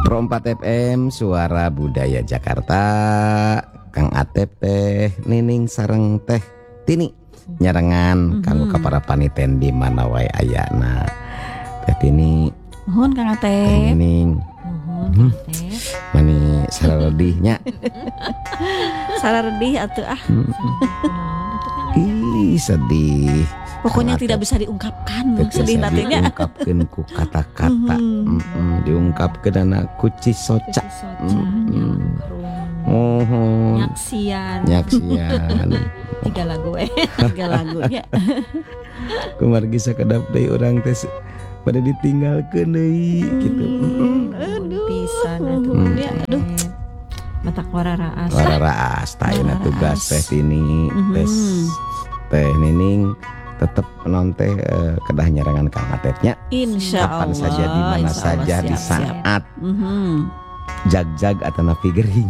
Pro 4 FM Suara Budaya Jakarta. Kang Atep teh Nining sareng teh Tini nyarengan kanggo ka para paniten di mana wae ayana. Teh Tini mohon Kang Atep. Teh Nining Mohon Kang Atep. mani saradihnya. Saradih atuh ah. Ih sedih. Pokoknya Kang tidak Atep bisa diungkapkan teu sedih bisa nantinya. diungkapkeun ku kata-kata. Diungkapkeun ana kuci soca. Nyaksian. Nyaksian. 3 lagu 3 lagunya. Kumargi sakedap deui urang teh pada ditinggalkeun deui gitu. Aduh pisan ya, aduh. mata kuara raas. Lara raas tayana tugas teh Tini teh Nining tetep non teh kedah nyarangan Kang Atepnya. Insya Kapan Allah. saja di mana Insya saja Allah, di siap. saat jag-jag atau napi gering.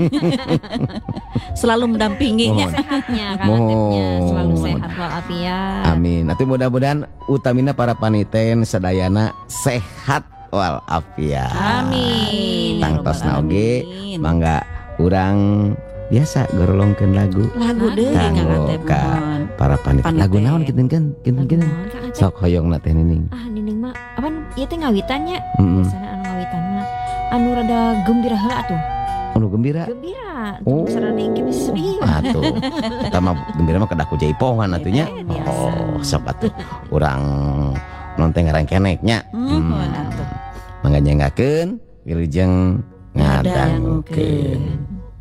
Selalu mendampinginya. Mohon. Sehatnya Kang Atepnya selalu Mohon. sehat walafiat. Amin. Nanti mudah-mudahan utamina para paniten sadayana sehat walafiat. Amin. Tangtosna oge Amin. mangga urang biasa gorolongkeun lagu Lagu deh Kang kanggo Atep ka mohon. para paniten. Paniten. Lagu naon kinten Naon, Kang Atep? sok hoyongna teh Nining. Nining mah apa ieu teh ngawitannya. Heeh. Biasana anu ngawitan mah anu rada gembira heula atuh. Anu gembira. Gembira. Oh. Sarana engke bisa sedih. Atuh. Eta mah gembira mah kedah ku jaipongan atunya. Biasa. Oh, sok atuh. Urang non teh ngarang keneknya. Mohon atuh. Mangga nyengakeun wilujeng ngadangkeun.